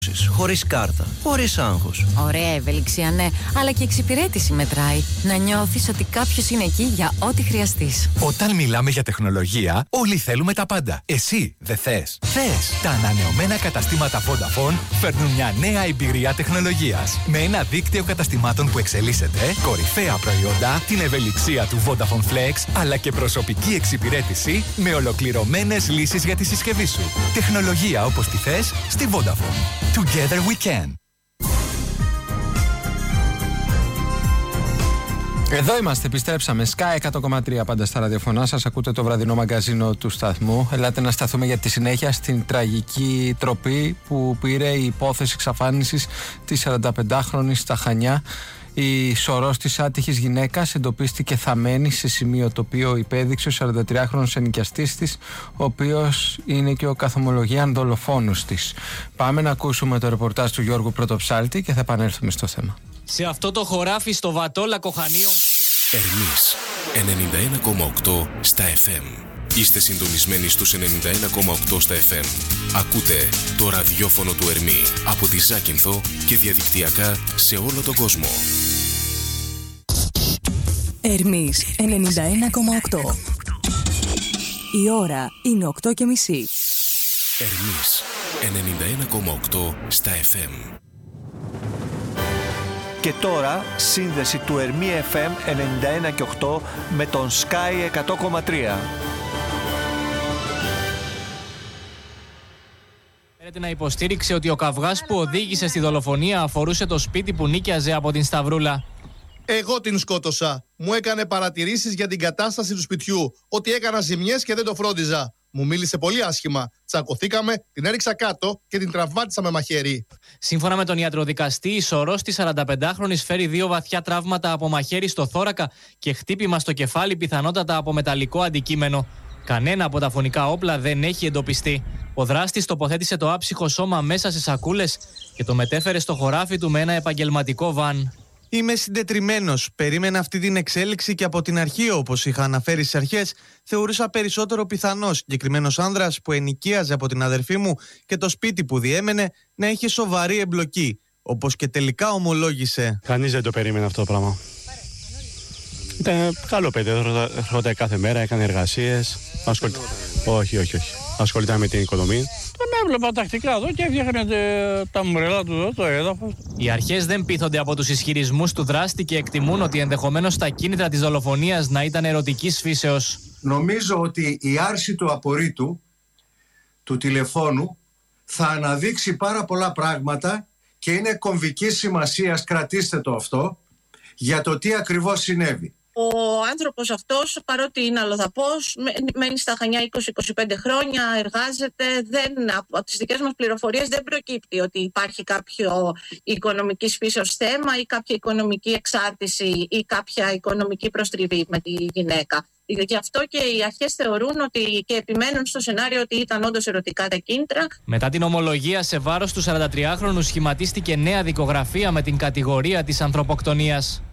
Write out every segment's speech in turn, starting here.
Χωρίς κάρτα, χωρίς άγχος. Ωραία ευελιξία, ναι, αλλά και εξυπηρέτηση μετράει. Να νιώθεις ότι κάποιος είναι εκεί για ό,τι χρειαστείς. Όταν μιλάμε για τεχνολογία, όλοι θέλουμε τα πάντα. Εσύ δεν θες? Θες! Τα ανανεωμένα καταστήματα Vodafone φέρνουν μια νέα εμπειρία τεχνολογίας. Με ένα δίκτυο καταστημάτων που εξελίσσεται, κορυφαία προϊόντα, την ευελιξία του Vodafone Flex, αλλά και προσωπική εξυπηρέτηση με ολοκληρωμένες λύσεις για τη συσκευή σου. Τεχνολογία όπως τη θες στη Vodafone. Together we can. Εδώ είμαστε, επιστρέψαμε. Sky 100,3 πάντα στα ραδιοφωνά σας. Ακούτε το βραδινό μαγκαζίνο του σταθμού. Ελάτε να σταθούμε για τη συνέχεια στην τραγική τροπή που πήρε η υπόθεση εξαφάνισης της 45χρονης στα Χανιά. Η σωρός της άτυχης γυναίκας εντοπίστηκε θαμμένη σε σημείο το οποίο υπέδειξε ο 43χρονος ενοικιαστής της, ο οποίος είναι και ο καθομολογίαν δολοφόνος της. Πάμε να ακούσουμε το ρεπορτάζ του Γιώργου Πρωτοψάλτη και θα επανέλθουμε στο θέμα. Σε αυτό το χωράφι στο Βατό Λακκοχανίων. Ερμής 91,8 στα FM. Είστε συντονισμένοι στους 91,8 στα FM. Ακούτε το ραδιόφωνο του Ερμή από τη Ζάκυνθο και διαδικτυακά σε όλο τον κόσμο. Ερμής 91,8. Η ώρα είναι 8:30. Ερμής 91,8 στα FM. Και τώρα σύνδεση του Ερμή FM 91,8 με τον Sky 100,3. Φέρεται να υποστήριξε ότι ο καυγάς που οδήγησε στη δολοφονία αφορούσε το σπίτι που νίκιαζε από την Σταυρούλα. Εγώ την σκότωσα. Μου έκανε παρατηρήσεις για την κατάσταση του σπιτιού, ότι έκανα ζημιές και δεν το φρόντιζα. Μου μίλησε πολύ άσχημα. Τσακωθήκαμε, την έριξα κάτω και την τραυμάτισα με μαχαίρι. Σύμφωνα με τον ιατροδικαστή, η σωρός της 45χρονης φέρει 2 βαθιά τραύματα από μαχαίρι στο θώρακα και χτύπημα στο κεφάλι, πιθανότατα από μεταλλικό αντικείμενο. Κανένα από τα φωνικά όπλα δεν έχει εντοπιστεί. Ο δράστης τοποθέτησε το άψυχο σώμα μέσα σε σακούλες και το μετέφερε στο χωράφι του με ένα επαγγελματικό βαν. Είμαι συντετριμμένος. Περίμενα αυτή την εξέλιξη και από την αρχή, όπως είχα αναφέρει στις αρχές, θεωρούσα περισσότερο πιθανό συγκεκριμένος άνδρας που ενοικίαζε από την αδερφή μου και το σπίτι που διέμενε να είχε σοβαρή εμπλοκή. Όπως και τελικά ομολόγησε. Κανείς δεν το περίμενε αυτό το πράγμα. Ήταν καλό παιδί, έρχονταν κάθε μέρα, έκανε εργασίες. Όχι. Ασχολείται με την οικοδομή. Τον έβλεπα τακτικά εδώ και έφτιαχνε τα μουρελά του εδώ, το έδαφος. Οι αρχές δεν πείθονται από τους ισχυρισμούς του δράστη και εκτιμούν ότι ενδεχομένως τα κίνητρα της δολοφονίας να ήταν ερωτικής φύσεως. Νομίζω ότι η άρση του απορρίτου του τηλεφώνου θα αναδείξει πάρα πολλά πράγματα και είναι κομβικής σημασίας, κρατήστε το αυτό, για το τι ακριβώς συνέβη. Ο άνθρωπος αυτός, παρότι είναι αλλοδαπός, μένει στα Χανιά 20-25 χρόνια, εργάζεται. Από τις δικές μας πληροφορίες δεν προκύπτει ότι υπάρχει κάποιο οικονομικής φύσεως θέμα ή κάποια οικονομική εξάρτηση ή κάποια οικονομική προστριβή με τη γυναίκα. Γι' αυτό και οι αρχές θεωρούν ότι και επιμένουν στο σενάριο ότι ήταν όντως ερωτικά τα κίνητρα. Μετά την ομολογία σε βάρος του 43χρονου σχηματίστηκε νέα δικογραφία με την κατηγορία της ανθρωποκτονίας.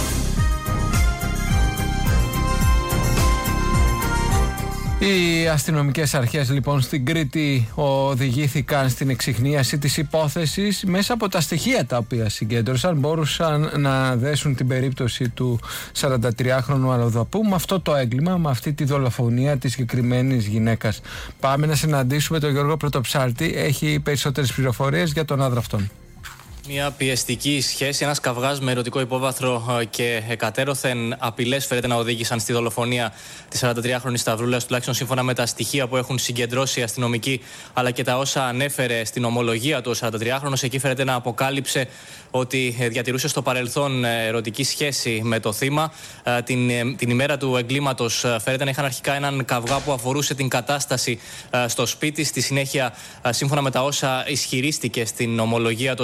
Οι αστυνομικές αρχές λοιπόν στην Κρήτη οδηγήθηκαν στην εξιχνίαση της υπόθεσης. Μέσα από τα στοιχεία τα οποία συγκέντρωσαν μπορούσαν να δέσουν την περίπτωση του 43χρονου αλλοδαπού με αυτό το έγκλημα, με αυτή τη δολοφονία της συγκεκριμένης γυναίκας. Πάμε να συναντήσουμε τον Γιώργο Πρωτοψάλτη, έχει περισσότερες πληροφορίες για τον άντρα αυτόν. Μια πιεστική σχέση, ένας καυγάς με ερωτικό υπόβαθρο και εκατέρωθεν απειλές φέρεται να οδήγησαν στη δολοφονία της 43χρονης Σταυρούλας, τουλάχιστον σύμφωνα με τα στοιχεία που έχουν συγκεντρώσει οι αστυνομικοί, αλλά και τα όσα ανέφερε στην ομολογία του ο 43χρονος. Εκεί φέρεται να αποκάλυψε ότι διατηρούσε στο παρελθόν ερωτική σχέση με το θύμα. Την ημέρα του εγκλήματος φέρεται να είχαν αρχικά έναν καυγά που αφορούσε την κατάσταση στο σπίτι. Στη συνέχεια, σύμφωνα με τα όσα ισχυρίστηκε στην ομολογία του 43χρονος,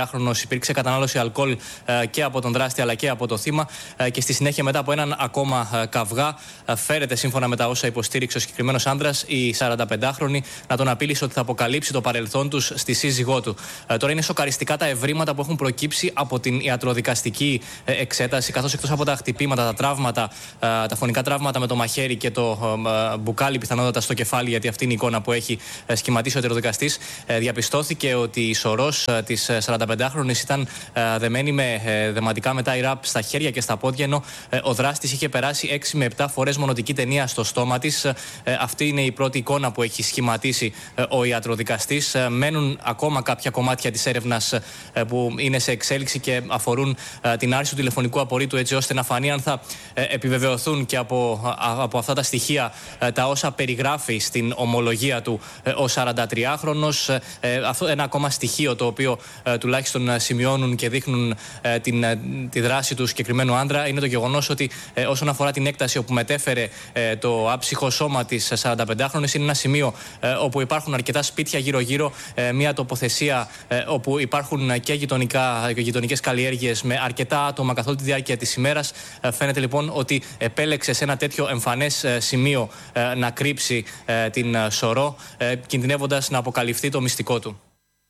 44χρονος. Υπήρξε κατανάλωση αλκοόλ και από τον δράστη αλλά και από το θύμα. Και στη συνέχεια, μετά από έναν ακόμα καυγά, φέρεται σύμφωνα με τα όσα υποστήριξε ο συγκεκριμένος άνδρας, η 45χρονη να τον απείλησε ότι θα αποκαλύψει το παρελθόν τους στη σύζυγό του. Τώρα είναι σοκαριστικά τα ευρήματα που έχουν προκύψει από την ιατροδικαστική εξέταση, καθώς εκτός από τα χτυπήματα, τα τραύματα, τα φωνικά τραύματα με το μαχαίρι και το μπουκάλι πιθανότατα στο κεφάλι, γιατί αυτή είναι η εικόνα που έχει σχηματίσει ο ιατροδικαστής, διαπιστώθηκε ότι η σωρός της 45χρονης ήταν δεμένη με δεματικά μετάιρα στα χέρια και στα πόδια, ενώ ο δράστης είχε περάσει 6 με 7 φορές μονοτική ταινία στο στόμα της. Αυτή είναι η πρώτη εικόνα που έχει σχηματίσει ο ιατροδικαστής. Μένουν ακόμα κάποια κομμάτια της έρευνας που είναι σε εξέλιξη και αφορούν την άρση του τηλεφωνικού απορρίτου, έτσι ώστε να φανεί αν θα επιβεβαιωθούν και από αυτά τα στοιχεία τα όσα περιγράφει στην ομολογία του ο 43χρονος. Αυτό ένα ακόμα στοιχείο το οποίο τουλάχιστον σημειώνουν και δείχνουν τη δράση του συγκεκριμένου άντρα είναι το γεγονός ότι όσον αφορά την έκταση όπου μετέφερε το άψυχο σώμα της 45χρονης, είναι ένα σημείο όπου υπάρχουν αρκετά σπίτια γύρω-γύρω, μια τοποθεσία όπου υπάρχουν και γειτονικές καλλιέργειες με αρκετά άτομα καθ' όλη τη διάρκεια της ημέρας. Φαίνεται λοιπόν ότι επέλεξε σε ένα τέτοιο εμφανές σημείο να κρύψει την σωρό, κινδυνεύοντας να αποκαλυφθεί το μυστικό του.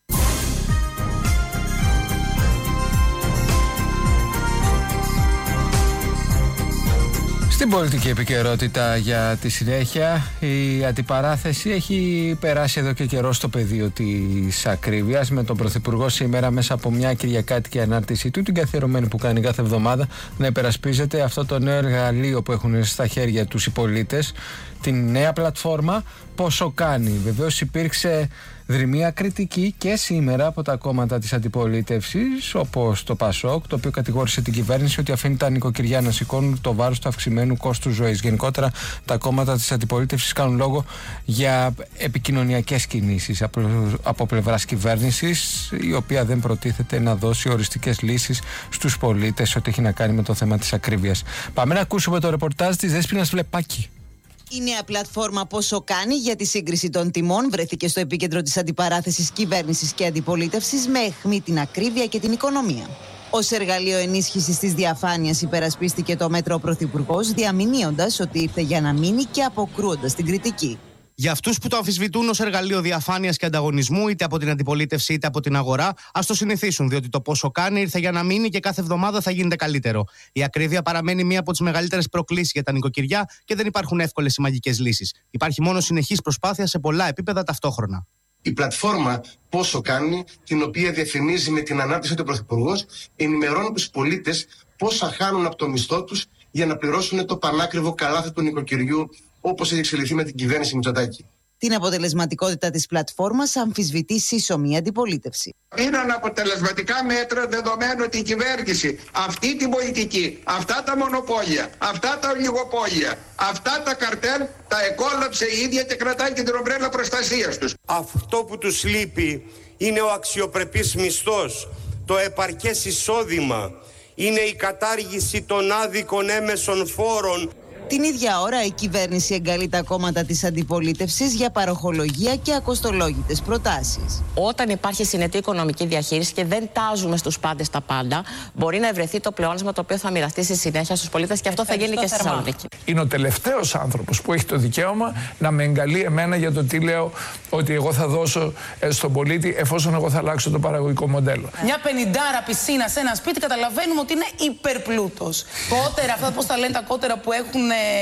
Στην πολιτική επικαιρότητα για τη συνέχεια, η αντιπαράθεση έχει περάσει εδώ και καιρό στο πεδίο της ακρίβειας, με τον Πρωθυπουργό σήμερα μέσα από μια κυριακάτικη ανάρτησή του, την καθιερωμένη που κάνει κάθε εβδομάδα, να υπερασπίζεται αυτό το νέο εργαλείο που έχουν στα χέρια τους οι πολίτες, την νέα πλατφόρμα Πόσο Κάνει. Βεβαίως υπήρξε δρυμία κριτική και σήμερα από τα κόμματα της αντιπολίτευσης, όπως το ΠΑΣΟΚ, το οποίο κατηγόρησε την κυβέρνηση ότι αφήνει τα νοικοκυριά να σηκώνουν το βάρος του αυξημένου κόστου ζωής. Γενικότερα, τα κόμματα της αντιπολίτευσης κάνουν λόγο για επικοινωνιακές κινήσεις από πλευράς κυβέρνησης, η οποία δεν προτίθεται να δώσει οριστικές λύσεις στους πολίτες ό,τι έχει να κάνει με το θέμα της ακρίβειας. Πάμε να ακούσουμε το ρεπορτάζ της Δέσποινας Βλεπάκη. Η νέα πλατφόρμα Πόσο Κάνει για τη σύγκριση των τιμών βρέθηκε στο επίκεντρο της αντιπαράθεσης κυβέρνησης και αντιπολίτευσης, με αιχμή την ακρίβεια και την οικονομία. Ως εργαλείο ενίσχυσης της διαφάνειας υπερασπίστηκε το μέτρο ο Πρωθυπουργός, διαμηνύοντας ότι ήρθε για να μείνει και αποκρούοντας την κριτική. Για αυτούς που το αμφισβητούν ως εργαλείο διαφάνειας και ανταγωνισμού, είτε από την αντιπολίτευση είτε από την αγορά, ας το συνηθίσουν, διότι το Πόσο Κάνει ήρθε για να μείνει και κάθε εβδομάδα θα γίνεται καλύτερο. Η ακρίβεια παραμένει μία από τις μεγαλύτερες προκλήσεις για τα νοικοκυριά και δεν υπάρχουν εύκολες ή μαγικές λύσεις. Υπάρχει μόνο συνεχής προσπάθεια σε πολλά επίπεδα ταυτόχρονα. Η πλατφόρμα Πόσο Κάνει, την οποία διαφημίζει με την ανάρτηση του Πρωθυπουργός, ενημερώνει τους πολίτες πόσα χάνουν από το μισθό τους για να πληρώσουν το πανάκριβο καλάθι του νοικοκυριού, όπως έχει εξελιχθεί με την κυβέρνηση Μητσοτάκη. Την αποτελεσματικότητα της πλατφόρμας αμφισβητεί σύσσωμη αντιπολίτευση. Είναι αναποτελεσματικά μέτρα, δεδομένου ότι η κυβέρνηση αυτή την πολιτική, αυτά τα μονοπόλια, αυτά τα ολιγοπόλια, αυτά τα καρτέλ τα εκόλαψε η ίδια και κρατάει και την ομπρέλα προστασίας τους. Αυτό που τους λείπει είναι ο αξιοπρεπής μισθός, το επαρκές εισόδημα, είναι η κατάργηση των άδικων έμεσων φόρων. Την ίδια ώρα η κυβέρνηση εγκαλεί τα κόμματα της αντιπολίτευσης για παροχολογία και ακοστολόγητες προτάσεις. Όταν υπάρχει συνετή οικονομική διαχείριση και δεν τάζουμε στους πάντες τα πάντα, μπορεί να ευρεθεί το πλεόνασμα το οποίο θα μοιραστεί στη συνέχεια στους πολίτες και αυτό θα γίνει και στη Θεσσαλονίκη. Είναι ο τελευταίος άνθρωπος που έχει το δικαίωμα να με εγκαλεί εμένα για το τι λέω ότι εγώ θα δώσω στον πολίτη εφόσον εγώ θα αλλάξω το παραγωγικό μοντέλο. Μια 50 πισίνα σε ένα σπίτι καταλαβαίνουμε ότι είναι υπερπλούτος. Κότερα, αυτά πώς τα λένε τα κότερα που έχουν.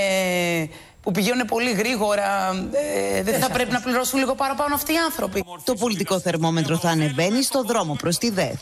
Που πηγαίνουν πολύ γρήγορα, δεν θα πρέπει να πληρώσουν λίγο παραπάνω αυτοί οι άνθρωποι. Το πολιτικό θερμόμετρο θα ανεβαίνει στο δρόμο προς τη ΔΕΘ.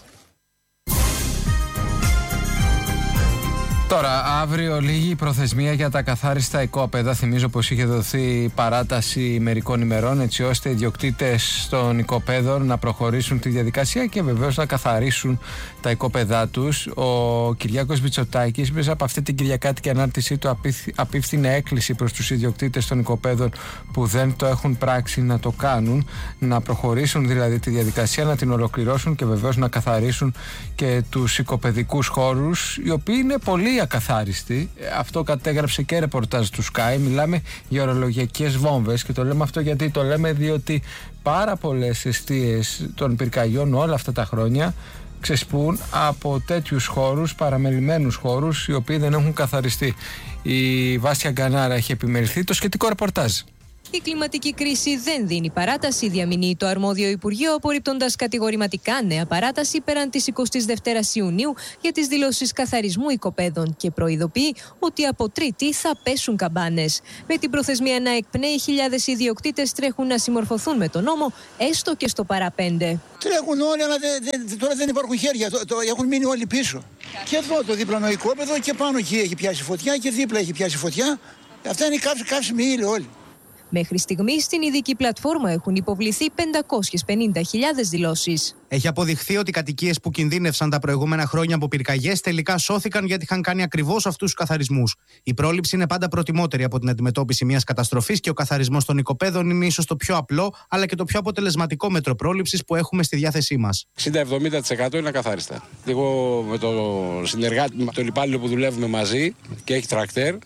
Τώρα, αύριο λίγη η προθεσμία για τα καθάριστα οικόπεδα. Θυμίζω πως είχε δοθεί παράταση μερικών ημερών, έτσι ώστε οι ιδιοκτήτες των οικοπαίδων να προχωρήσουν τη διαδικασία και βεβαίως να καθαρίσουν τα οικόπεδά τους. Ο Κυριάκος Μητσοτάκης, μέσα από αυτή την κυριακάτικη ανάρτησή του, απίφθινε έκκληση προς τους ιδιοκτήτες των οικοπαίδων που δεν το έχουν πράξει να το κάνουν, να προχωρήσουν δηλαδή τη διαδικασία, να την ολοκληρώσουν και βεβαίως να καθαρίσουν και τους οικοπαιδικούς χώρους, οι οποίοι είναι πολύ ακαθάριστοι. Αυτό κατέγραψε και ρεπορτάζ του Sky. Μιλάμε για ορολογιακές βόμβες και το λέμε αυτό γιατί το λέμε διότι πάρα πολλές εστίες των πυρκαγιών όλα αυτά τα χρόνια ξεσπούν από τέτοιους χώρους, παραμελημένους χώρους, οι οποίοι δεν έχουν καθαριστεί. Η Βάσια Γκανάρα έχει επιμεληθεί το σχετικό ρεπορτάζ. Η κλιματική κρίση δεν δίνει παράταση, διαμηνύει το αρμόδιο Υπουργείο, απορρίπτοντας κατηγορηματικά νέα παράταση πέραν της 22ης Ιουνίου για τις δηλώσεις καθαρισμού οικοπαίδων και προειδοποιεί ότι από Τρίτη θα πέσουν καμπάνες. Με την προθεσμία να εκπνέει, χιλιάδες ιδιοκτήτες τρέχουν να συμμορφωθούν με τον νόμο, έστω και στο παραπέντε. Τρέχουν όλοι, αλλά τώρα δεν υπάρχουν χέρια. Έχουν μείνει όλοι πίσω. Και εδώ το δίπλανο οικόπεδο και πάνω εκεί έχει πιάσει φωτιά και δίπλα έχει πιάσει φωτιά. Αυτά είναι καύσιμοι ύλη όλοι. Μέχρι στιγμή στην ειδική πλατφόρμα έχουν υποβληθεί 550.000 δηλώσεις. Έχει αποδειχθεί ότι οι κατοικίες που κινδύνευσαν τα προηγούμενα χρόνια από πυρκαγιές τελικά σώθηκαν γιατί είχαν κάνει ακριβώς αυτούς τους καθαρισμούς. Η πρόληψη είναι πάντα προτιμότερη από την αντιμετώπιση μιας καταστροφής και ο καθαρισμός των οικοπαίδων είναι ίσως το πιο απλό αλλά και το πιο αποτελεσματικό μέτρο πρόληψης που έχουμε στη διάθεσή μας. 60-70% είναι ακαθάριστα. Εγώ με τον συνεργάτη, με τον υπάλληλο που δουλεύουμε μαζί και έχει τρακτέρ.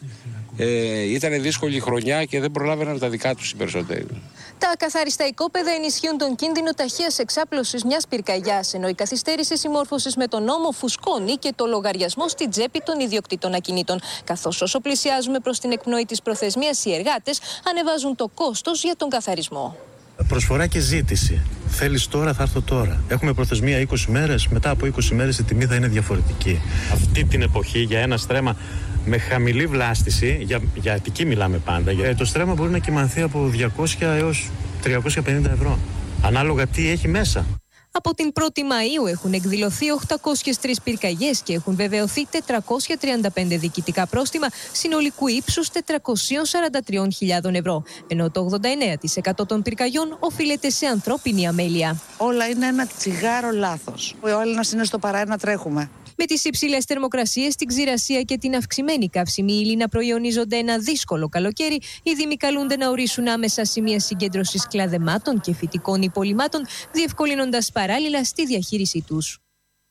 Ήταν δύσκολη χρονιά και δεν προλάβαιναν τα δικά τους οι περισσότεροι. Τα ακαθάριστα οικόπεδα ενισχύουν τον κίνδυνο ταχείας εξάπλωσης μιας πυρκαγιάς, ενώ η καθυστέρηση συμμόρφωσης με τον νόμο φουσκώνει και το λογαριασμό στην τσέπη των ιδιοκτήτων ακινήτων. Καθώς όσο πλησιάζουμε προς την εκπνοή της προθεσμίας, οι εργάτες ανεβάζουν το κόστος για τον καθαρισμό. Προσφορά και ζήτηση. Θέλεις τώρα, θα έρθω τώρα. Έχουμε προθεσμία 20 μέρες. Μετά από 20 μέρες η τιμή θα είναι διαφορετική. Αυτή την εποχή για ένα στρέμμα με χαμηλή βλάστηση, για Αττική μιλάμε πάντα, το στρέμμα μπορεί να κυμανθεί από 200 έως 350 ευρώ. Ανάλογα τι έχει μέσα. Από την 1η Μαΐου έχουν εκδηλωθεί 803 πυρκαγιές και έχουν βεβαιωθεί 435 διοικητικά πρόστιμα συνολικού ύψους 443.000 ευρώ. Ενώ το 89% των πυρκαγιών οφείλεται σε ανθρώπινη αμέλεια. Όλα είναι ένα τσιγάρο λάθος. Ο Έλληνας είναι στο παρά τρέχουμε. Με τις υψηλές θερμοκρασίες, την ξηρασία και την αυξημένη καύσιμη ύλη να προϊονίζονται ένα δύσκολο καλοκαίρι, οι δήμοι καλούνται να ορίσουν άμεσα σημεία συγκέντρωσης κλαδεμάτων και φυτικών υπολειμμάτων, διευκολύνοντας παράλληλα στη διαχείρισή τους.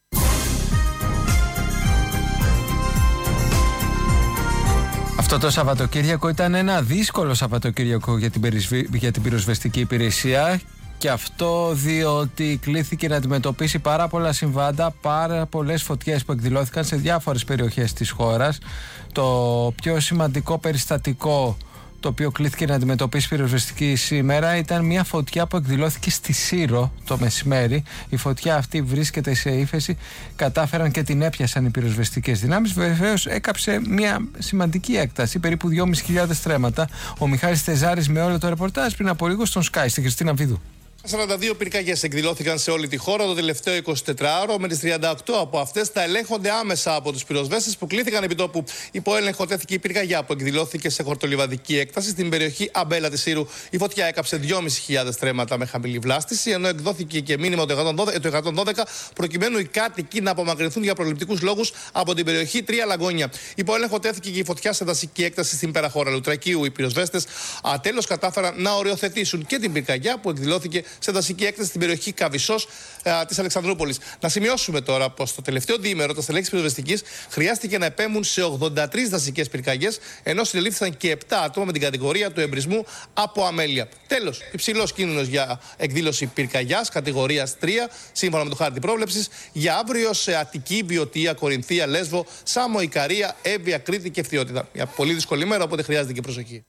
Αυτό το Σαββατοκύριακο ήταν ένα δύσκολο Σαββατοκύριακο για την πυροσβεστική υπηρεσία. Και αυτό διότι κλήθηκε να αντιμετωπίσει πάρα πολλά συμβάντα, πάρα πολλές φωτιές που εκδηλώθηκαν σε διάφορες περιοχές της χώρας. Το πιο σημαντικό περιστατικό το οποίο κλήθηκε να αντιμετωπίσει πυροσβεστική σήμερα ήταν μια φωτιά που εκδηλώθηκε στη Σύρο το μεσημέρι. Η φωτιά αυτή βρίσκεται σε ύφεση, κατάφεραν και την έπιασαν οι πυροσβεστικές δυνάμεις. Βεβαίως έκαψε μια σημαντική έκταση, περίπου 2.500 στρέμματα. Ο Μιχάλης Τεζάρης με όλο το ρεπορτάζ πριν από λίγο στον Sky, στη Χριστίνα Βίδου. 42 πυρκαγιές εκδηλώθηκαν σε όλη τη χώρα το τελευταίο 24ωρο, με τις 38 από αυτές τα ελέγχονται άμεσα από τους πυροσβέστες που κλήθηκαν επί τόπου. Υπό έλεγχο τέθηκε η πυρκαγιά που εκδηλώθηκε σε χορτολιβαδική έκταση στην περιοχή Αμπέλα της Σύρου. Η φωτιά έκαψε 2.500 στρέμματα με χαμηλή βλάστηση, ενώ εκδόθηκε και μήνυμα το 112 προκειμένου οι κάτοικοι να απομακρυνθούν για προληπτικούς λόγους από την περιοχή Τρία Λαγκόνια. Υπό έλεγχο τέθηκε και η φωτιά σε δασική έκταση στην Περαχώρα Λουτρακίου. Οι πυροσβέστες τέλος κατάφεραν να οριοθετήσουν και την πυρκαγιά που εκδηλώθηκε σε δασική έκταση στην περιοχή Καβισσός της Αλεξανδρούπολης. Να σημειώσουμε τώρα πως το τελευταίο διήμερο τα στελέχη πυροσβεστικής χρειάστηκε να επέμβουν σε 83 δασικές πυρκαγιές, ενώ συλλήφθησαν και 7 άτομα με την κατηγορία του εμπρισμού από αμέλεια. Τέλος, υψηλός κίνδυνος για εκδήλωση πυρκαγιάς κατηγορίας 3, σύμφωνα με το χάρτη πρόβλεψης, για αύριο σε Αττική, Βιωτία, Κορινθία, Λέσβο, Σάμο, Ικαρία, Εύβοια, Κρήτη και Φθιώτιδα. Μια πολύ δύσκολη μέρα, οπότε χρειάζεται και προσοχή.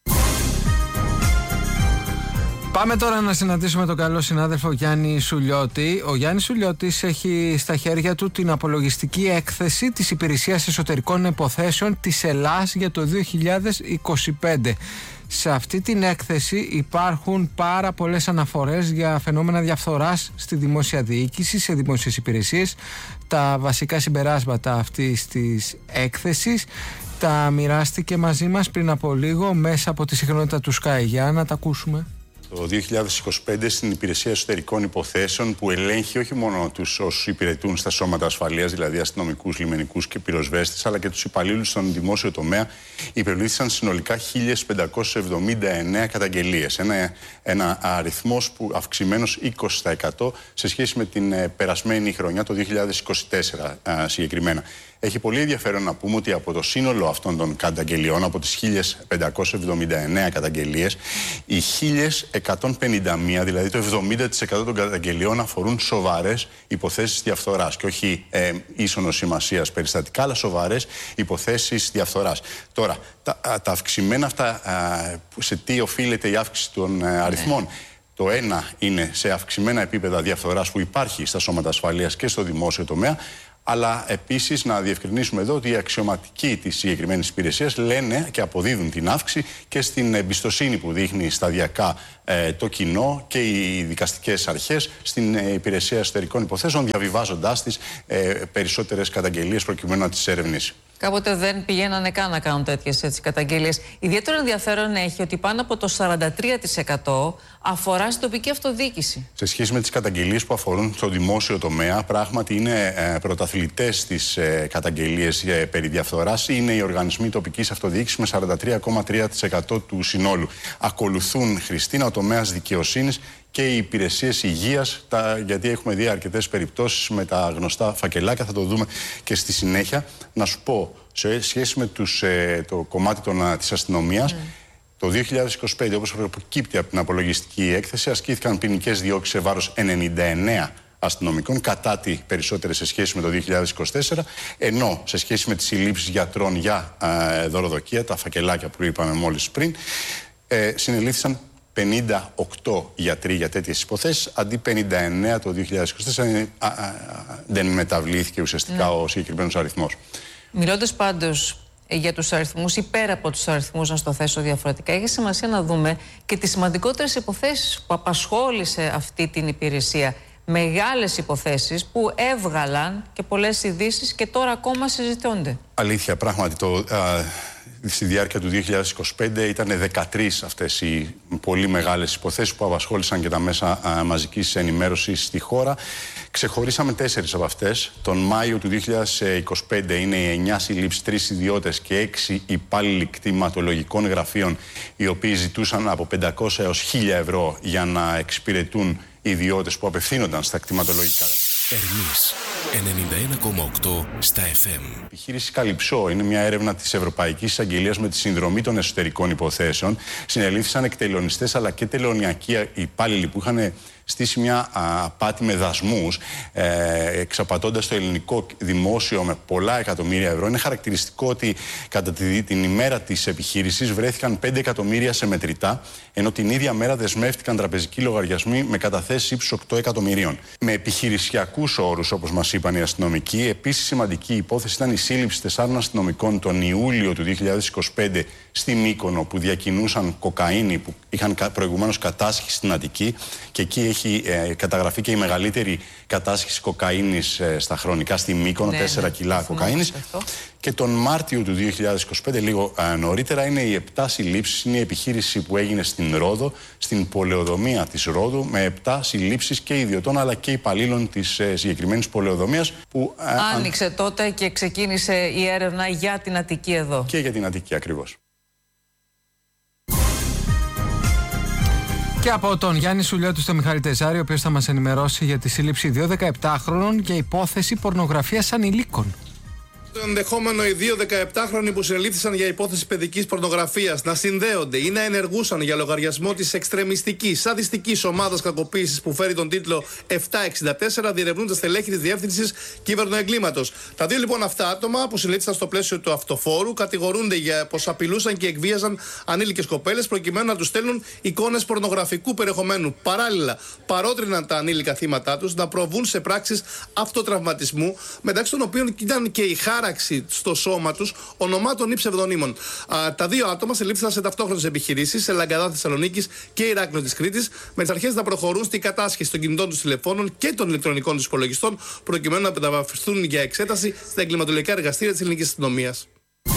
Πάμε τώρα να συναντήσουμε τον καλό συνάδελφο Γιάννη Σουλιώτη. Ο Γιάννης Σουλιώτης έχει στα χέρια του την απολογιστική έκθεση της Υπηρεσίας Εσωτερικών Υποθέσεων της Ελλάς για το 2025. Σε αυτή την έκθεση υπάρχουν πάρα πολλές αναφορές για φαινόμενα διαφθοράς στη δημόσια διοίκηση, σε δημόσιες υπηρεσίες. Τα βασικά συμπεράσματα αυτής της έκθεσης τα μοιράστηκε μαζί μας πριν από λίγο μέσα από τη συχνότητα του Sky. Για να τα ακούσουμε. Το 2025 στην Υπηρεσία Εσωτερικών Υποθέσεων, που ελέγχει όχι μόνο τους όσους υπηρετούν στα σώματα ασφαλείας, δηλαδή αστυνομικούς, λιμενικούς και πυροσβέστες, αλλά και τους υπαλλήλους στον δημόσιο τομέα, υπερβλήθησαν συνολικά 1.579 καταγγελίες. Ένα αριθμός που αυξημένος 20% σε σχέση με την περασμένη χρονιά, το 2024 συγκεκριμένα. Έχει πολύ ενδιαφέρον να πούμε ότι από το σύνολο αυτών των καταγγελιών, από τις 1.579 καταγγελίες, οι 1.151, δηλαδή το 70% των καταγγελιών, αφορούν σοβαρές υποθέσεις διαφθοράς και όχι ίσονος σημασίας περιστατικά, αλλά σοβαρές υποθέσεις διαφθοράς. Τώρα, τα αυξημένα αυτά, σε τι οφείλεται η αύξηση των αριθμών? Το ένα είναι σε αυξημένα επίπεδα διαφθοράς που υπάρχει στα σώματα ασφαλείας και στο δημόσιο τομέα, αλλά επίσης να διευκρινίσουμε εδώ ότι οι αξιωματικοί της συγκεκριμένης υπηρεσίας λένε και αποδίδουν την αύξηση και στην εμπιστοσύνη που δείχνει σταδιακά το κοινό και οι δικαστικές αρχές στην υπηρεσία εσωτερικών υποθέσεων, διαβιβάζοντάς τις περισσότερες καταγγελίες προκειμένου να τις ερευνήσει. Κάποτε δεν πηγαίνανε καν να κάνουν τέτοιες καταγγελίες. Ιδιαίτερο ενδιαφέρον έχει ότι πάνω από το 43% αφορά στην τοπική αυτοδιοίκηση. Σε σχέση με τις καταγγελίες που αφορούν στο δημόσιο τομέα, πράγματι είναι πρωταθλητές στις καταγγελίες περί διαφθοράς. Είναι οι οργανισμοί τοπικής αυτοδιοίκησης με 43,3% του συνόλου. Ακολουθούν, Χριστίνα, ο τομέας δικαιοσύνης και οι υπηρεσίες υγείας, γιατί έχουμε δει αρκετές περιπτώσεις με τα γνωστά φακελάκια, θα το δούμε και στη συνέχεια. Να σου πω, σε σχέση με το κομμάτι της αστυνομίας, το 2025, όπως προκύπτει από την απολογιστική έκθεση, ασκήθηκαν ποινικές διώξεις σε βάρος 99 αστυνομικών, κατά τη περισσότερες σε σχέση με το 2024, ενώ σε σχέση με τις συλλήψεις γιατρών για δωροδοκία, τα φακελάκια που είπαμε μόλις πριν, συνελήφθησαν 58 γιατροί για τέτοιες υποθέσεις, αντί 59 το 2024. Δεν μεταβλήθηκε ουσιαστικά ο συγκεκριμένος αριθμός. Μιλώντας πάντως για τους αριθμούς ή πέρα από τους αριθμούς, να στο θέσω διαφορετικά, έχει σημασία να δούμε και τις σημαντικότερες υποθέσεις που απασχόλησε αυτή την υπηρεσία. Μεγάλες υποθέσεις που έβγαλαν και πολλές ειδήσεις και τώρα ακόμα συζητώνται. Αλήθεια, πράγματι, στη διάρκεια του 2025 ήταν 13 αυτές οι πολύ μεγάλες υποθέσεις που απασχόλησαν και τα μέσα μαζικής ενημέρωσης στη χώρα. Ξεχωρίσαμε 4 από αυτές. Τον Μάιο του 2025 είναι οι 9 συλλήψεις, 3 ιδιώτες και 6 υπάλληλοι κτηματολογικών γραφείων, οι οποίοι ζητούσαν από 500 έως 1.000 ευρώ για να εξυπηρετούν ιδιώτες που απευθύνονταν στα κτηματολογικά γραφεία. Ερμής 91,8 στα FM. Η επιχείρηση Καλυψό είναι μια έρευνα της Ευρωπαϊκής Εισαγγελίας με τη συνδρομή των εσωτερικών υποθέσεων. Συνελήφθησαν εκτελονιστές αλλά και τελωνιακοί υπάλληλοι που είχαν στήσει μια απάτη με δασμούς, εξαπατώντας το ελληνικό δημόσιο με πολλά εκατομμύρια ευρώ. Είναι χαρακτηριστικό ότι κατά την ημέρα της επιχείρησης βρέθηκαν 5 εκατομμύρια σε μετρητά, ενώ την ίδια μέρα δεσμεύτηκαν τραπεζικοί λογαριασμοί με καταθέσεις ύψους 8 εκατομμυρίων. Με επιχειρησιακούς όρους, όπως μας είπαν οι αστυνομικοί. Επίσης, σημαντική υπόθεση ήταν η σύλληψη 4 αστυνομικών τον Ιούλιο του 2025 στη Μύκονο, που διακινούσαν κοκαίνη που είχαν προηγουμένως κατάσχει στην Αττική, και εκεί έχει καταγραφεί και η μεγαλύτερη κατάσχεση κοκαίνης στα χρονικά στη Μύκονο, 4 κιλά κοκαίνης. Και τον Μάρτιο του 2025, λίγο νωρίτερα, είναι οι 7 συλλήψεις. Είναι η επιχείρηση που έγινε στην Ρόδο, στην πολεοδομία της Ρόδου, με 7 συλλήψεις και ιδιωτών αλλά και υπαλλήλων της συγκεκριμένης πολεοδομίας. Που άνοιξε τότε και ξεκίνησε η έρευνα για την Αττική εδώ. Και για την Αττική ακριβώς. Και από τον Γιάννη Σουλιώτη στο Μιχάλη Τεζάρη, ο οποίος θα μας ενημερώσει για τη σύλληψη 2 17χρονων για υπόθεση πορνογραφίας ανηλίκων. Το ενδεχόμενο οι 2 17χρονοι που συνελήφθησαν για υπόθεση παιδικής πορνογραφίας να συνδέονται ή να ενεργούσαν για λογαριασμό της εξτρεμιστικής σαδιστικής ομάδας κακοποίησης που φέρει τον τίτλο 764 διερευνούν τα στελέχη της Διεύθυνσης Κυβερνοεγκλήματος. Τα 2 λοιπόν αυτά άτομα που συνελήφθησαν στο πλαίσιο του αυτοφόρου κατηγορούνται για πως απειλούσαν και εκβίαζαν ανήλικες κοπέλες προκειμένου να τους στέλνουν εικόνες πορνογραφικού περιεχομένου. Παράλληλα, παρότριναν τα ανήλικα θύματά τους να προβούν σε πράξεις αυτοτραυματισμού, μεταξύ των οποίων ήταν και η χάραξη στο σώμα τους ονομάτων ή ψευδονύμων. Τα 2 άτομα συλλήφθησαν σε ταυτόχρονες επιχειρήσεις σε Λαγκαδά Θεσσαλονίκης και Ηράκλειο της Κρήτης, με τις αρχές να προχωρούν στην κατάσχεση των κινητών τους τηλεφώνων και των ηλεκτρονικών τους υπολογιστών, προκειμένου να μεταβαφιστούν για εξέταση στα εγκληματολογικά εργαστήρια της ελληνικής αστυνομίας.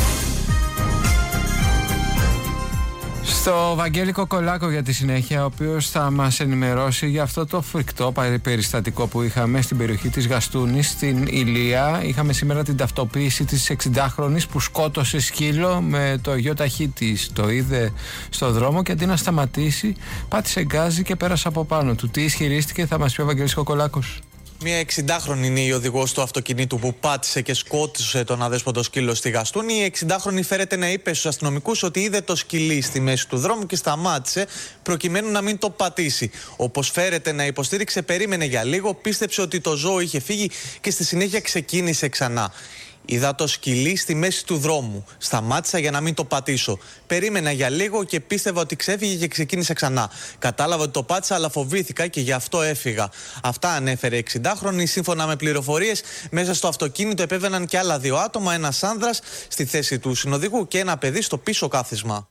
Στο Βαγγέλη Κοκολάκο για τη συνέχεια, ο οποίος θα μας ενημερώσει για αυτό το φρικτό περιστατικό που είχαμε στην περιοχή της Γαστούνης, στην Ηλία. Είχαμε σήμερα την ταυτοποίηση της 60χρονης που σκότωσε σκύλο με το γιοταχή της. Το είδε στο δρόμο και αντί να σταματήσει, πάτησε γκάζι και πέρασε από πάνω του. Τι ισχυρίστηκε, θα μας πει ο Βαγγέλης Κοκολάκος. Μία 60χρονη είναι η οδηγός του αυτοκινήτου που πάτησε και σκότωσε τον αδέσποτο σκύλο στη Γαστούνη. Η 60χρονη φέρεται να είπε στους αστυνομικούς ότι είδε το σκυλί στη μέση του δρόμου και σταμάτησε προκειμένου να μην το πατήσει. Όπως φέρεται να υποστήριξε, περίμενε για λίγο, πίστεψε ότι το ζώο είχε φύγει και στη συνέχεια ξεκίνησε ξανά. Είδα το σκυλί στη μέση του δρόμου. Σταμάτησα για να μην το πατήσω. Περίμενα για λίγο και πίστευα ότι ξέφυγε και ξεκίνησε ξανά. Κατάλαβα ότι το πάτησα, αλλά φοβήθηκα και γι' αυτό έφυγα. Αυτά ανέφερε η 60χρονη. Σύμφωνα με πληροφορίες, μέσα στο αυτοκίνητο επέβαιναν και άλλα 2 άτομα, ένας άνδρας στη θέση του συνοδηγού και ένα παιδί στο πίσω κάθισμα.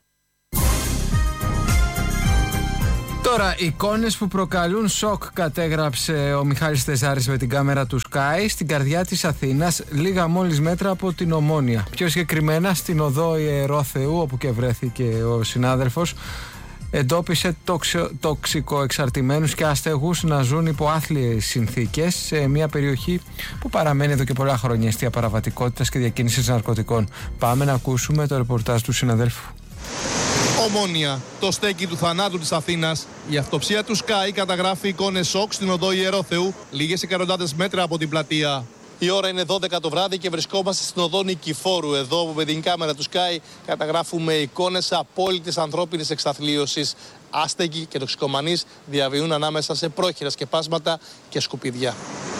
Τώρα, εικόνες που προκαλούν σοκ, κατέγραψε ο Μιχάλης Τεζάρης με την κάμερα του Sky στην καρδιά της Αθήνας, λίγα μόλις μέτρα από την Ομόνια. Πιο συγκεκριμένα στην οδό Ιερόθεου, όπου και βρέθηκε ο συνάδελφος, εντόπισε τοξικοεξαρτημένους και αστεγούς να ζουν υπό άθλιες συνθήκες σε μια περιοχή που παραμένει εδώ και πολλά χρόνια εστία παραβατικότητας και διακίνησης ναρκωτικών. Πάμε να ακούσουμε το ρεπορτάζ του συναδέλφου. Ομόνια, το στέκι του θανάτου της Αθήνας. Η αυτοψία του Sky καταγράφει εικόνες σοκ στην οδό Ιερόθεου, λίγες εκατοντάδες μέτρα από την πλατεία. Η ώρα είναι 12 το βράδυ και βρισκόμαστε στην οδό Νικηφόρου. Εδώ με την κάμερα του Sky καταγράφουμε εικόνες απόλυτης ανθρώπινης εξαθλίωσης. Άστεγοι και τοξικομανείς διαβιούν ανάμεσα σε πρόχειρα σκεπάσματα και σκουπίδια.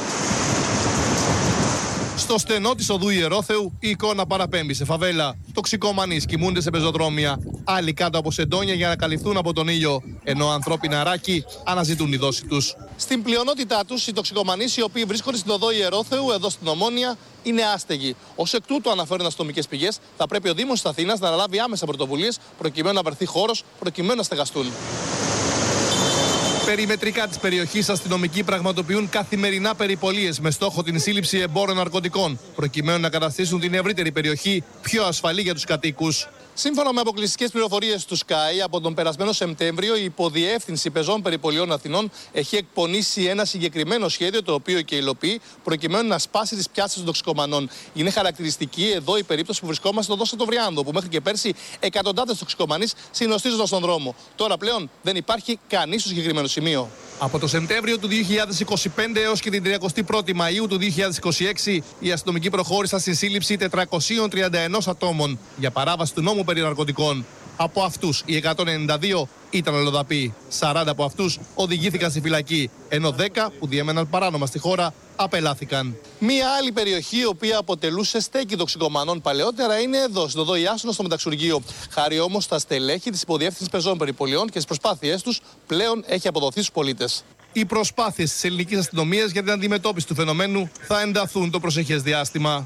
Στο στενό της οδού Ιερόθεου η εικόνα παραπέμπει σε φαβέλα. Τοξικομανείς κοιμούνται σε πεζοδρόμια, άλλοι κάτω από σεντόνια για να καλυφθούν από τον ήλιο, ενώ ανθρώπινα ράκη αναζητούν η δόση τους. Στην πλειονότητά τους, οι τοξικομανείς οι οποίοι βρίσκονται στην οδό Ιερόθεου, εδώ στην Ομόνια, είναι άστεγοι. Ως εκ τούτου, αναφέρουν αστυνομικές πηγές, θα πρέπει ο Δήμος της Αθήνας να αναλάβει άμεσα πρωτοβουλίες προκειμένου να βρεθεί χώρος προκειμένου να στεγαστούν. Περιμετρικά της περιοχής, αστυνομικοί πραγματοποιούν καθημερινά περιπολίες με στόχο την σύλληψη εμπόρων ναρκωτικών, προκειμένου να καταστήσουν την ευρύτερη περιοχή πιο ασφαλή για τους κατοίκους. Σύμφωνα με αποκλειστικές πληροφορίες του Sky, από τον περασμένο Σεπτέμβριο, η Υποδιεύθυνση Πεζών Περιπολιών Αθηνών έχει εκπονήσει ένα συγκεκριμένο σχέδιο, το οποίο και υλοποιεί, προκειμένου να σπάσει τις πιάτσες των τοξικομανών. Είναι χαρακτηριστική εδώ η περίπτωση που βρισκόμαστε στο Δό Σωτοβριάνδο, που μέχρι και πέρσι εκατοντάδες τοξικομανείς συνοστίζονταν στον δρόμο. Τώρα πλέον δεν υπάρχει κανείς στο συγκεκριμένο σημείο. Από το Σεπτέμβριο του 2025 έως και την 31η Μαΐου του 2026, οι αστυνομικοί προχώρησαν στη σύλληψη 431 ατόμων για παράβαση του νόμου περί ναρκωτικών. Από αυτούς οι 192 ήταν αλλοδαποί. 40 από αυτούς οδηγήθηκαν στη φυλακή, ενώ 10 που διέμεναν παράνομα στη χώρα απελάθηκαν. Μία άλλη περιοχή, η οποία αποτελούσε στέκι τοξικομανών παλαιότερα, είναι εδώ, στο οδό Ιάσονα, στο Μεταξουργείο. Χάρη όμως στα στελέχη της Υποδιεύθυνσης Πεζών Περιπολιών και στις προσπάθειές τους, πλέον έχει αποδοθεί στους πολίτες. Οι προσπάθειες της ελληνικής αστυνομίας για την αντιμετώπιση του φαινομένου θα ενταθούν το προσεχές διάστημα.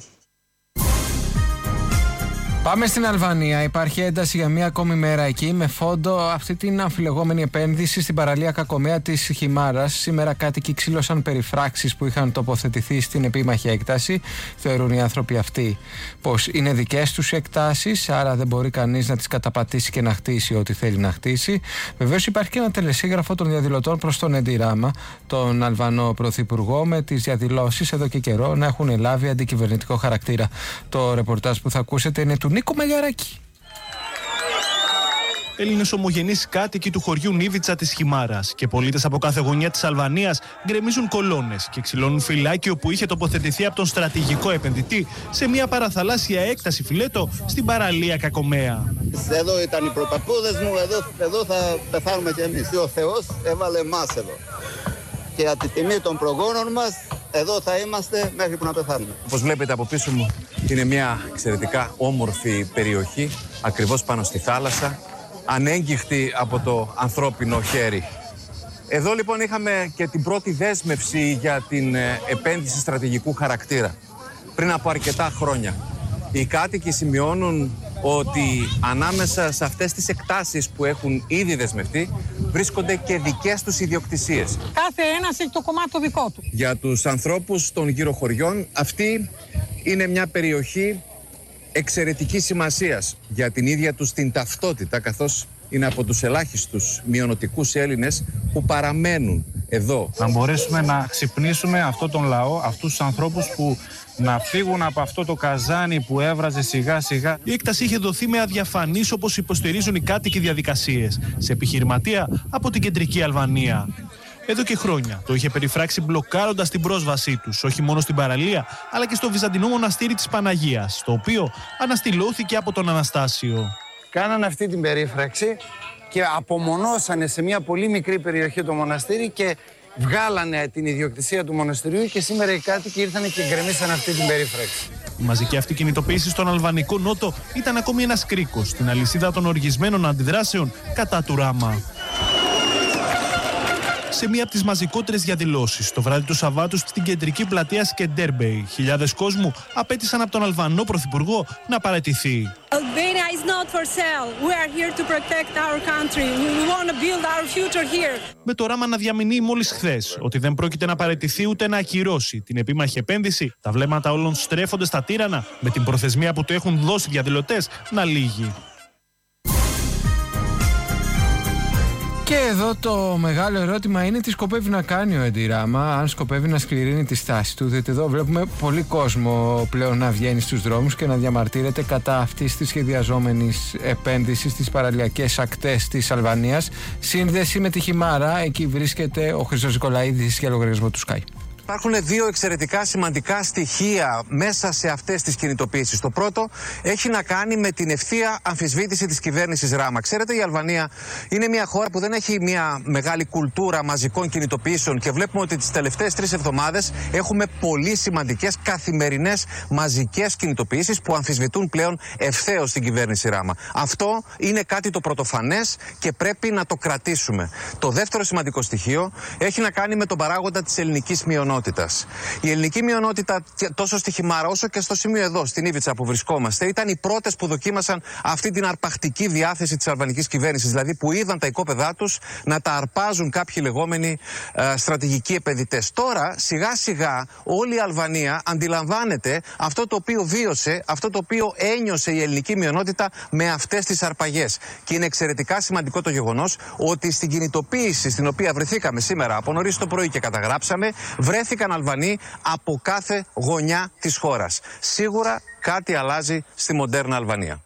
Πάμε στην Αλβανία. Υπάρχει ένταση για μία ακόμη μέρα εκεί, με φόντο αυτή την αμφιλεγόμενη επένδυση στην παραλία Κακομαία της Χιμάρας. Σήμερα κάτοικοι ξύλωσαν περιφράξεις που είχαν τοποθετηθεί στην επίμαχη έκταση. Θεωρούν οι άνθρωποι αυτοί πως είναι δικές τους εκτάσεις, άρα δεν μπορεί κανείς να τις καταπατήσει και να χτίσει ό,τι θέλει να χτίσει. Βεβαίως υπάρχει και ένα τελεσίγραφο των διαδηλωτών προς τον Εντι Ράμα, τον Αλβανό Πρωθυπουργό, με τις διαδηλώσεις εδώ και καιρό να έχουν λάβει αντικυβερνητικό χαρακτήρα. Το ρεπορτάζ που θα ακούσετε είναι του Νίκο Μεγαράκη. Έλληνες ομογενείς κάτοικοι του χωριού Νίβιτσα της Χιμάρας και πολίτες από κάθε γωνιά της Αλβανίας γκρεμίζουν κολόνες και ξυλώνουν φυλάκιο που είχε τοποθετηθεί από τον στρατηγικό επενδυτή σε μια παραθαλάσσια έκταση φιλέτο στην παραλία Κακομαία. Εδώ ήταν οι προπαπούδες μου, εδώ θα πεθάνουμε κι εμείς. Ο Θεός έβαλε εμάς εδώ. Και για τη τιμή των προγόνων μας, εδώ θα είμαστε μέχρι που να πεθάνουμε. Όπως βλέπετε από πίσω μου, είναι μια εξαιρετικά όμορφη περιοχή, ακριβώς πάνω στη θάλασσα, ανέγγιχτη από το ανθρώπινο χέρι. Εδώ λοιπόν είχαμε και την πρώτη δέσμευση για την επένδυση στρατηγικού χαρακτήρα. Πριν από αρκετά χρόνια. Οι κάτοικοι σημειώνουν ότι ανάμεσα σε αυτές τις εκτάσεις που έχουν ήδη δεσμευτεί βρίσκονται και δικές τους ιδιοκτησίες. Κάθε ένας έχει το κομμάτι το δικό του. Για τους ανθρώπους των γύρω χωριών αυτή είναι μια περιοχή εξαιρετικής σημασίας για την ίδια τους την ταυτότητα, καθώς είναι από τους ελάχιστους μειονοτικούς Έλληνες που παραμένουν εδώ. Να μπορέσουμε να ξυπνήσουμε αυτόν τον λαό, αυτούς τους ανθρώπους που να φύγουν από αυτό το καζάνι που έβραζε σιγά σιγά. Η έκταση είχε δοθεί με αδιαφανείς, όπως υποστηρίζουν οι κάτοικοι, διαδικασίες σε επιχειρηματία από την κεντρική Αλβανία. εδώ και χρόνια το είχε περιφράξει μπλοκάροντας την πρόσβασή τους, όχι μόνο στην παραλία, αλλά και στο βυζαντινό μοναστήρι της Παναγίας, το οποίο αναστηλώθηκε από τον Αναστάσιο. Κάνανε αυτή την περίφραξη και απομονώσανε σε μια πολύ μικρή περιοχή το μοναστήρι και βγάλανε την ιδιοκτησία του μοναστηριού και σήμερα οι κάτοικοι ήρθαν και γκρεμίσαν αυτή την περίφραξη. Η μαζική αυτή κινητοποίηση στον αλβανικό νότο ήταν ακόμη ένας κρίκος στην αλυσίδα των οργισμένων αντιδράσεων κατά του Ράμα. Σε μία από τις μαζικότερες διαδηλώσεις το βράδυ του Σαββάτου στην κεντρική πλατεία Σκεντέρμπεϊ, χιλιάδες κόσμου απέτησαν από τον Αλβανό Πρωθυπουργό να παραιτηθεί. Albania is not for sale. We are here to protect our country. We want to build our future here. Με το Ράμα να διαμηνύει μόλις χθες ότι δεν πρόκειται να παραιτηθεί ούτε να ακυρώσει την επίμαχη επένδυση, τα βλέμματα όλων στρέφονται στα τύρανα με την προθεσμία που του έχουν δώσει οι διαδηλωτές να λύγει. Και εδώ το μεγάλο ερώτημα είναι τι σκοπεύει να κάνει ο Έντι Ράμα, αν σκοπεύει να σκληρύνει τη στάση του. Διότι εδώ βλέπουμε πολύ κόσμο πλέον να βγαίνει στους δρόμους και να διαμαρτύρεται κατά αυτής της σχεδιαζόμενης επένδυσης στις παραλιακές ακτές της Αλβανίας. Σύνδεση με τη Χιμάρα, εκεί βρίσκεται ο Χρήστος Νικολαίδης για λογαριασμό του Sky. Υπάρχουν δύο εξαιρετικά σημαντικά στοιχεία μέσα σε αυτές τις κινητοποίησεις. Το πρώτο έχει να κάνει με την ευθεία αμφισβήτηση της κυβέρνησης Ράμα. Ξέρετε, η Αλβανία είναι μια χώρα που δεν έχει μια μεγάλη κουλτούρα μαζικών κινητοποιήσεων και βλέπουμε ότι τις τελευταίες 3 εβδομάδες έχουμε πολύ σημαντικές καθημερινές μαζικές κινητοποιήσεις που αμφισβητούν πλέον ευθέως την κυβέρνηση Ράμα. Αυτό είναι κάτι το πρωτοφανές και πρέπει να το κρατήσουμε. Το δεύτερο σημαντικό στοιχείο έχει να κάνει με τον παράγοντα της ελληνικής μειονότητας. Η ελληνική μειονότητα τόσο στη Χιμάρα όσο και στο σημείο εδώ, στην Ήβιτσα που βρισκόμαστε, ήταν οι πρώτες που δοκίμασαν αυτή την αρπακτική διάθεση της αλβανικής κυβέρνησης. Δηλαδή που είδαν τα οικόπεδά τους να τα αρπάζουν κάποιοι λεγόμενοι στρατηγικοί επενδυτές. Τώρα σιγά σιγά όλη η Αλβανία αντιλαμβάνεται αυτό το οποίο βίωσε, αυτό το οποίο ένιωσε η ελληνική μειονότητα με αυτές τις αρπαγές. Και είναι εξαιρετικά σημαντικό το γεγονός ότι στην κινητοποίηση στην οποία βρεθήκαμε σήμερα από νωρίς το πρωί και καταγράψαμε, βρέθηκαν Αλβανοί από κάθε γωνιά της χώρας. Σίγουρα κάτι αλλάζει στη μοντέρνα Αλβανία.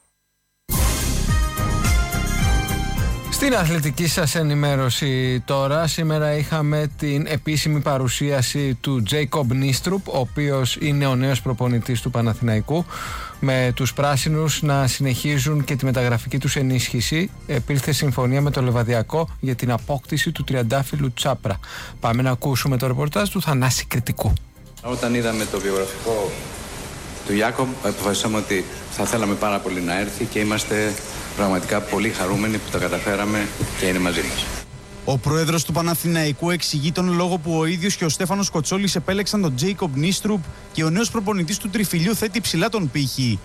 Στην αθλητική σας ενημέρωση τώρα, σήμερα είχαμε την επίσημη παρουσίαση του Τζέικομπ Νίστρουπ, ο οποίος είναι ο νέος προπονητής του Παναθηναϊκού, με τους πράσινους να συνεχίζουν και τη μεταγραφική τους ενίσχυση. Επήλθε συμφωνία με το Λεβαδιακό για την απόκτηση του τριαντάφυλλου Τσάπρα. Πάμε να ακούσουμε το ρεπορτάζ του Θανάση Κρητικού. Όταν είδαμε το βιογραφικό του Ιάκωβ, αποφασίσαμε ότι θα θέλαμε πάρα πολύ να έρθει και είμαστε πραγματικά πολύ χαρούμενοι που τα καταφέραμε και είναι μαζί μας. Ο πρόεδρος του Παναθηναϊκού εξηγεί τον λόγο που ο ίδιος και ο Στέφανος Κοτσόλης επέλεξαν τον Τζέικομπ Νίστρουπ και ο νέος προπονητής του Τριφυλιού θέτει ψηλά τον πύχη.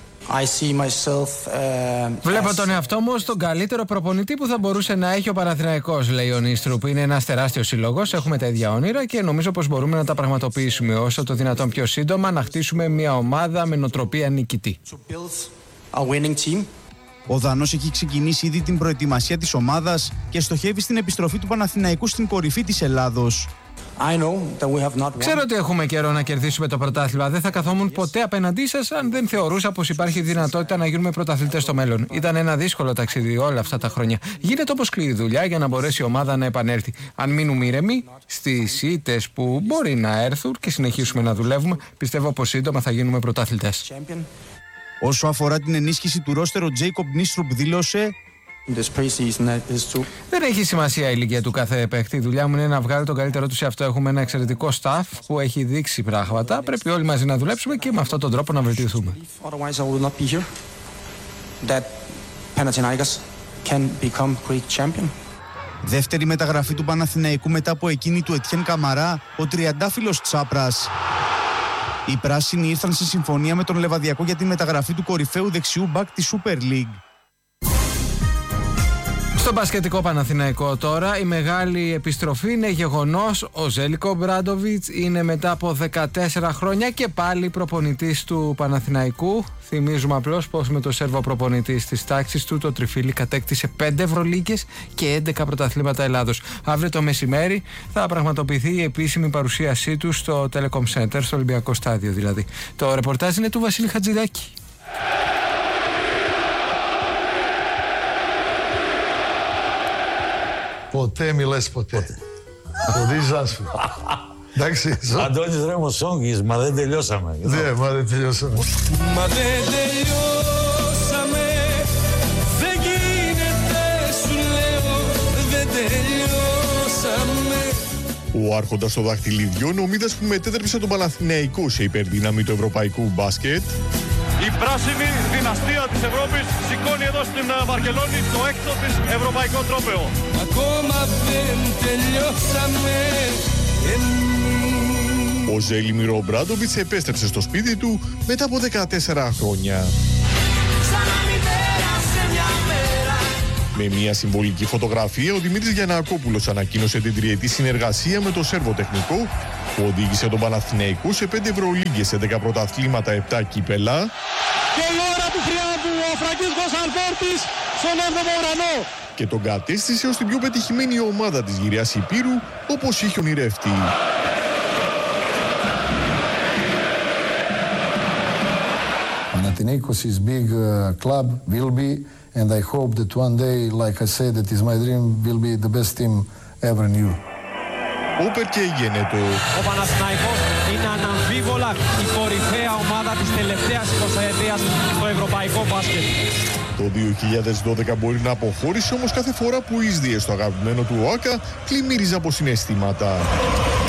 Βλέπω τον εαυτό μου ως τον καλύτερο προπονητή που θα μπορούσε να έχει ο Παναθηναϊκός, λέει ο Νίστρουπ. Είναι ένας τεράστιος συλλόγος, έχουμε τα ίδια όνειρα και νομίζω πως μπορούμε να τα πραγματοποιήσουμε όσο το δυνατόν πιο σύντομα, να χτίσουμε μια ομάδα με νοοτροπία νικητή. Ο Δανός έχει ξεκινήσει ήδη την προετοιμασία της ομάδας και στοχεύει στην επιστροφή του Παναθηναϊκού στην κορυφή της Ελλάδος. Ξέρω ότι έχουμε καιρό να κερδίσουμε το πρωτάθλημα. Δεν θα καθόμουν ποτέ απέναντί σας αν δεν θεωρούσα πως υπάρχει δυνατότητα να γίνουμε πρωταθλητές στο μέλλον. Ήταν ένα δύσκολο ταξίδι όλα αυτά τα χρόνια. Γίνεται όπως σκληρή δουλειά για να μπορέσει η ομάδα να επανέλθει. Αν μείνουμε ήρεμοι στις ήττες που μπορεί να έρθουν και συνεχίσουμε να δουλεύουμε, πιστεύω πως σύντομα θα γίνουμε πρωταθλητές. Όσο αφορά την ενίσχυση του ρόστερ, ο Τζέικομπ Νίστρουπ δήλωσε: δεν έχει σημασία η ηλικία του κάθε παίκτη. Η δουλειά μου είναι να βγάλω τον καλύτερό του σε αυτό. Έχουμε ένα εξαιρετικό staff που έχει δείξει πράγματα. Πρέπει όλοι μαζί να δουλέψουμε και με αυτόν τον τρόπο να βελτιωθούμε. Δεύτερη μεταγραφή του Παναθηναϊκού μετά από εκείνη του Ετιέν Καμαρά, ο τριαντάφυλλος Τσάπρας. Οι πράσινοι ήρθαν σε συμφωνία με τον Λεβαδιακό για τη μεταγραφή του κορυφαίου δεξιού μπακ της Super League. Στο μπασκετικό Παναθηναϊκό τώρα η μεγάλη επιστροφή είναι γεγονός. Ο Ζέλικο Μπράντοβιτς είναι μετά από 14 χρόνια και πάλι προπονητής του Παναθηναϊκού. Θυμίζουμε απλώς πως με το Σέρβο προπονητή της τάξης του το Τριφύλι κατέκτησε 5 Ευρωλίγκες και 11 πρωταθλήματα Ελλάδος. Αύριο το μεσημέρι θα πραγματοποιηθεί η επίσημη παρουσίασή του στο Telecom Center, στο Ολυμπιακό Στάδιο δηλαδή. Το ρεπορτάζ είναι του Βασίλη Χατζηδάκη. Ποτέ μη λες ποτέ. Το σου. Εντάξει. Αντώνης Ρέμος Σόγκης, μα δεν τελειώσαμε. Ναι, μα δεν τελειώσαμε. Μα δεν τελειώσαμε. Δεν γίνεται, σου λέω, δεν τελειώσαμε. Ο άρχοντας των δαχτυλιδιών, ο Μίδας που μετέτρεψε τον Παναθηναϊκό σε υπερδύναμη του ευρωπαϊκού μπάσκετ. Η πράσινη δυναστεία της Ευρώπης σηκώνει εδώ στην Βαρκελόνη το έκτο της ευρωπαϊκό τρόπαιο. Ακόμα δεν τελειώσαμε εμείς. Ο Ζέλιμιρ Ομπράντοβιτς επέστρεψε στο σπίτι του μετά από 14 χρόνια. Με μια συμβολική φωτογραφία, ο Δημήτρης Γιαννακόπουλος ανακοίνωσε την τριετή συνεργασία με το Σέρβο τεχνικό που οδήγησε τον Παναθηναϊκό σε 5 Ευρωλίγκες, σε 10 πρωταθλήματα, 7 κύπελα. Και η ώρα του θριάμβου, ο Φραγκίσκος Αλφόρτης στον 7ο ουρανό. Και τον κατέστησε ως την πιο πετυχημένη ομάδα της γυριάς Υπήρου, όπως είχε ονειρευτεί. Panathinaikos is big club, will be, and I hope that one day, like I said, that is my dream, will be the best team ever in Europe. Όπερ και γένετο. Ο Παναθηναϊκός είναι αναμφίβολα η κορυφαία ομάδα της τελευταίας 20ετίας στο ευρωπαϊκό μπάσκετ. Το 2012 μπορεί να αποχώρησε, όμως κάθε φορά που εισδύε στο αγαπημένο του ΟΑΚΑ πλημμύριζε από συναισθήματα.